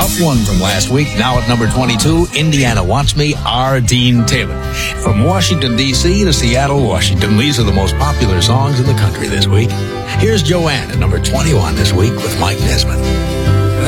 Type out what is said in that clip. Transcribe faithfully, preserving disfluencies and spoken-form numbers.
off one from last week. Now at number twenty-two, Indiana Wants Me, R. Dean Taylor. From Washington, D C to Seattle, Washington, these are the most popular songs in the country this week. Here's Joanne at number twenty-one this week with Mike Nesmith.